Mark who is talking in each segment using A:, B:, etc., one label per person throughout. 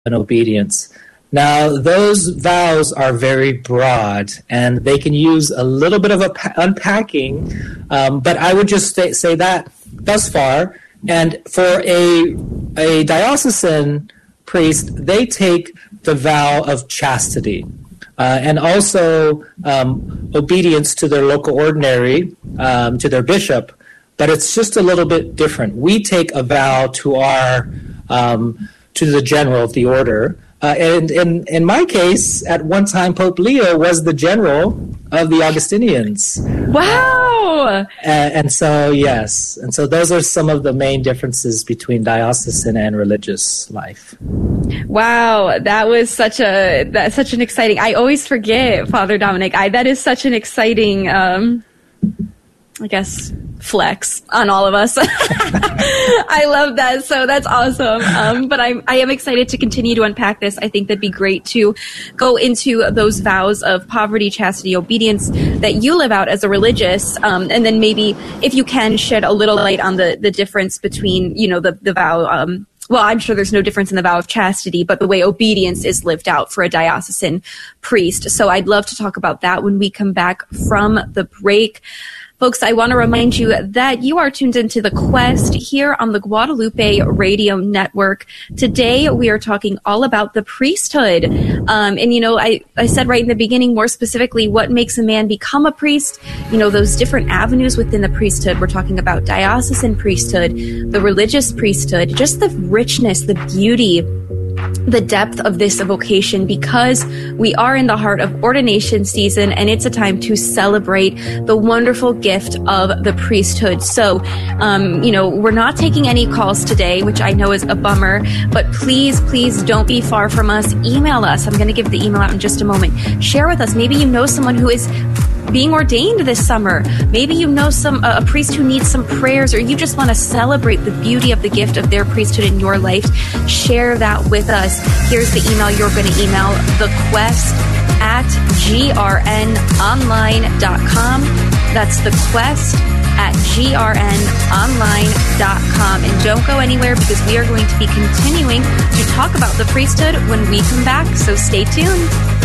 A: and obedience. Now, those vows are very broad, and they can use a little bit of unpacking, but I would just say that thus far. And for a diocesan priest, they take the vow of chastity and also obedience to their local ordinary, to their bishop, but it's just a little bit different. We take a vow to our to the general of the order. And in my case, at one time, Pope Leo was the general of the Augustinians.
B: Wow!
A: And so, yes. And so those are some of the main differences between diocesan and religious life.
B: Wow, that was such an exciting, I always forget, Father Dominic, that is such an exciting, I guess, flex on all of us. I love that. So that's awesome. But I am excited to continue to unpack this. I think that'd be great to go into those vows of poverty, chastity, obedience that you live out as a religious. And then maybe if you can shed a little light on the difference between, the vow, well, I'm sure there's no difference in the vow of chastity, but the way obedience is lived out for a diocesan priest. So I'd love to talk about that when we come back from the break. Folks, I want to remind you that you are tuned into The Quest here on the Guadalupe Radio Network. Today, we are talking all about the priesthood. I said right in the beginning, more specifically, what makes a man become a priest? Those different avenues within the priesthood. We're talking about diocesan priesthood, the religious priesthood, just the richness, the beauty, the depth of this vocation, because we are in the heart of ordination season, and it's a time to celebrate the wonderful gift of the priesthood. So, we're not taking any calls today, which I know is a bummer, but please don't be far from us. Email us. I'm going to give the email out in just a moment. Share with us. Maybe you know someone who is being ordained this summer. Maybe you know a priest who needs some prayers, or you just want to celebrate the beauty of the gift of their priesthood in your life. Share that with us. Here's the email you're going to email: thequest@grnonline.com. That's thequest@grnonline.com. And don't go anywhere, because we are going to be continuing to talk about the priesthood when we come back. So stay tuned.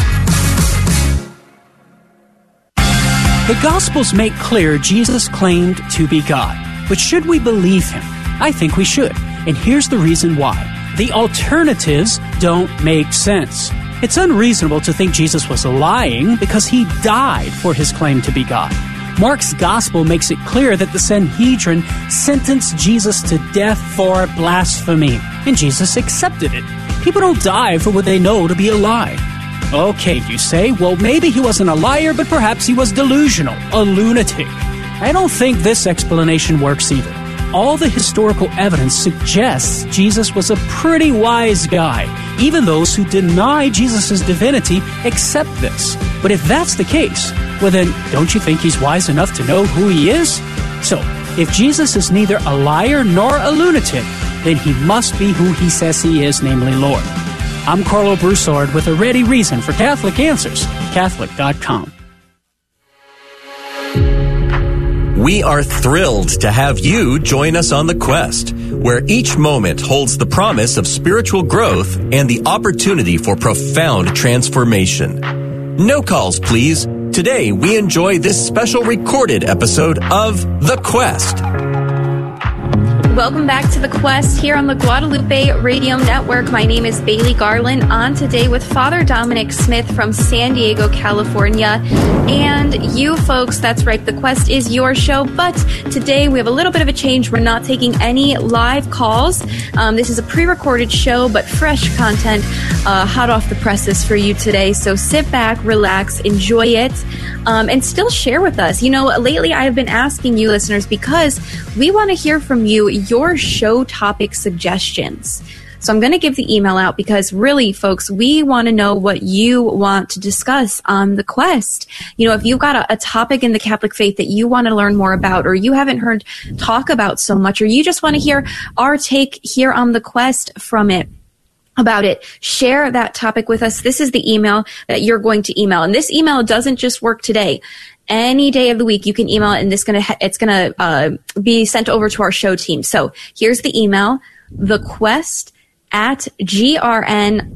C: The Gospels make clear Jesus claimed to be God. But should we believe him? I think we should. And here's the reason why. The alternatives don't make sense. It's unreasonable to think Jesus was lying because he died for his claim to be God. Mark's Gospel makes it clear that the Sanhedrin sentenced Jesus to death for blasphemy, and Jesus accepted it. People don't die for what they know to be a lie. Okay, you say, well, maybe he wasn't a liar, but perhaps he was delusional, a lunatic. I don't think this explanation works either. All the historical evidence suggests Jesus was a pretty wise guy. Even those who deny Jesus' divinity accept this. But if that's the case, well then, don't you think he's wise enough to know who he is? So, if Jesus is neither a liar nor a lunatic, then he must be who he says he is, namely Lord. I'm Carlo Broussard with a ready reason for Catholic Answers, Catholic.com.
D: We are thrilled to have you join us on The Quest, where each moment holds the promise of spiritual growth and the opportunity for profound transformation. No calls, please. Today, we enjoy this special recorded episode of The Quest.
B: Welcome back to The Quest here on the Guadalupe Radio Network. My name is Bailey Garland, on today with Father Dominic Smith from San Diego, California. And you folks, that's right, The Quest is your show, but today we have a little bit of a change. We're not taking any live calls. This is a pre-recorded show, but fresh content, hot off the presses for you today. So sit back, relax, enjoy it, and still share with us. Lately I have been asking you listeners, because we want to hear from you, your show topic suggestions. So I'm going to give the email out, because really, folks, we want to know what you want to discuss on The Quest. If you've got a topic in the Catholic faith that you want to learn more about, or you haven't heard talk about so much, or you just want to hear our take here on The Quest about it, share that topic with us. This is the email that you're going to email. And this email doesn't just work today. Any day of the week, you can email it, and it's gonna be sent over to our show team. So here's the email: thequest at GRN